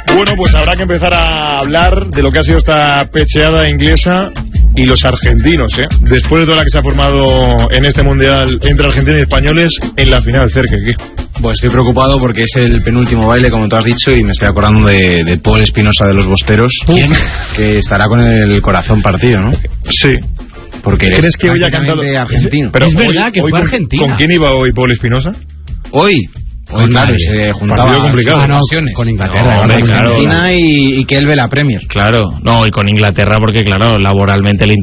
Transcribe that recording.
Bueno, pues habrá que empezar a hablar de lo que ha sido esta pecheada inglesa y los argentinos, después de toda la que se ha formado en este mundial entre argentinos y españoles en la final, cerca aquí. Pues estoy preocupado porque es el penúltimo baile, como tú has dicho, y me estoy acordando de Paul Espinosa de los Bosteros. ¿Quién? Que estará con el corazón partido, ¿no? Sí. Porque ¿crees que hoy ha cantado argentino? Pero es verdad que fue Argentina. ¿Con quién iba hoy Paul Espinosa? Hoy claro, se juntaba complicado. Con Inglaterra, con claro. Argentina y que él ve la Premier. Claro, no, y con Inglaterra porque, claro, laboralmente le